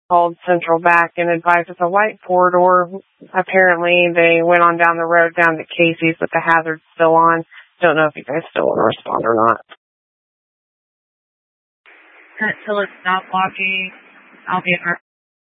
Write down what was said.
called Central back and advised it's a white four-door. Apparently, they went on down the road down to Casey's, but the hazard's still on. Don't know if you guys still want to respond or not. Until it's not walking, I'll be